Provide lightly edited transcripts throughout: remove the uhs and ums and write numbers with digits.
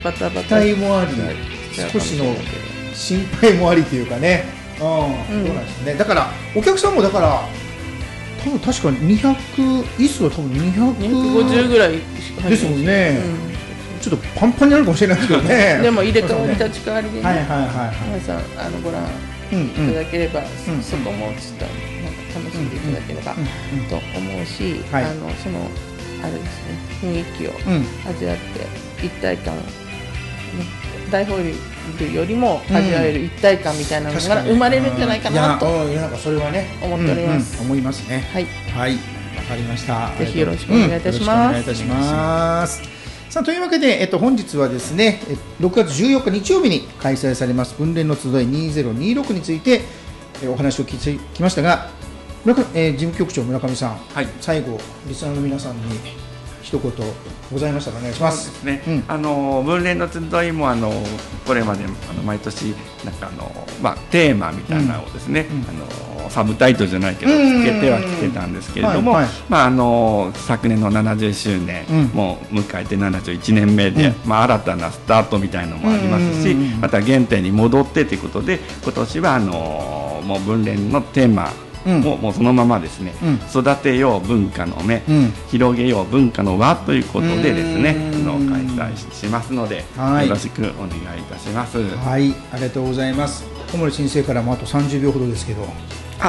バタバ期タ待もあり、少しの心配もありというかね、どうなんですね。だからお客さんもだから多分確かに200椅子は多分 250ぐらいしか入ってないですもんね、ちょっとパンパンになるかもしれないですけどねでも入れ替わり立ち替わりでね、 はいはいはい皆さんご覧いただければ、そこもちょっとなんか楽しんでいただければと思うし、そのあれですね、雰囲気を味わって一体感、大ホールよりも味わえる一体感みたいなのが生まれるんじゃないかなとなんかそれはね思っております。 思いますね。はいはい、わかりました。 ぜひよろしくお願いいたします。 よろしくお願いいたします。さあというわけで、本日はですね6月14日日曜日に開催されます文連の集い2026についてお話を聞いてきましたが、事務局長村上さん、最後リスナーの皆さんに一言ございましたらお願いします。 そうですね、文連の集いもこれまで毎年なんかテーマみたいなのをですね、サブタイトルじゃないけどつけてはきてたんですけれども、昨年の70周年も迎えて71年目で、新たなスタートみたいなのもありますし、また原点に戻ってということで今年はもう文連のテーマもうそのままですね、育てよう文化の芽、広げよう文化の輪ということでですね、開催しますので、よろしくお願いいたします。 はい、ありがとうございます。小森先生からもあと30秒ほどですけど、もう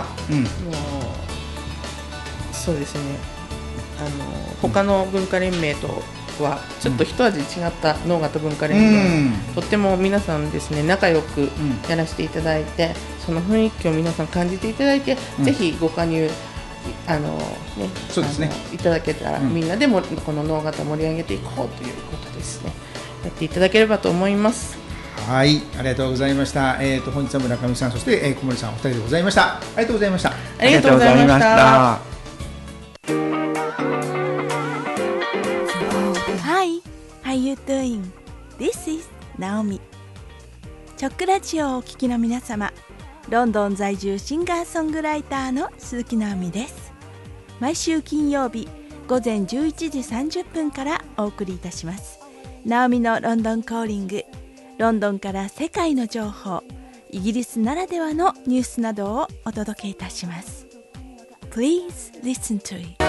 そうですね、他の文化連盟とはちょっと一味違った能形文化連盟、とっても皆さんですね仲良くやらせていただいて、その雰囲気を皆さん感じていただいて、ぜひご加入そうですね、 いただけたら、みんなでもこの能形盛り上げていこうということですね、やっていただければと思います。 はい、ありがとうございました。本日は村上さん、そして、小森さんお二人でございました。ありがとうございました。 ありがとうございました。 Hi, how you doing? This is Naomi. チョックラジオをお聞きの皆様、ロンドン在住シンガーソングライターの鈴木直美です。毎週金曜日午前11時30分からお送りいたします。ナオミのロンドンコーリング、ロンドンから世界の情報、イギリスならではのニュースなどをお届けいたします。Please listen to it.